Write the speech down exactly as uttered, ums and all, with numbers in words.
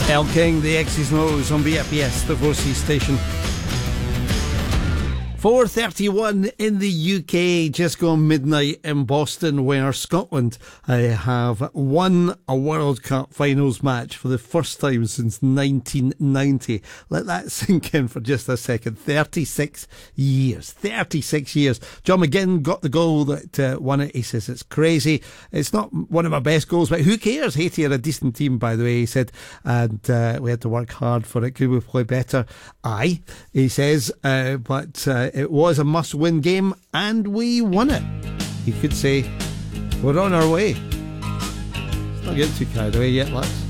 El King, the X's and O's on B F B S, the four C station. four thirty-one in the U K, just gone midnight in Boston, where Scotland uh, have won a World Cup finals match for the first time since nineteen ninety. Let that sink in for just a second. thirty-six years. thirty-six years. John McGinn got the goal that uh, won it. He says it's crazy. It's not one of my best goals, but who cares? Haiti are a decent team, by the way, he said, and uh, we had to work hard for it. Could we play better? Aye, he says, uh, but uh, it was a must-win game, and we won it. You could say we're on our way. Let's not get too carried away yet, lads.